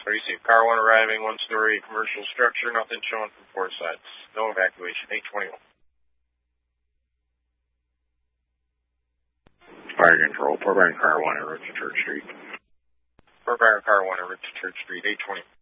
So receive car 1 arriving, 1-story commercial structure, nothing showing from 4 sides. No evacuation, 821. Fire control, Fort Byron car 1 en route to Church Street. Fort Byron car 1 en route to Church Street, 820.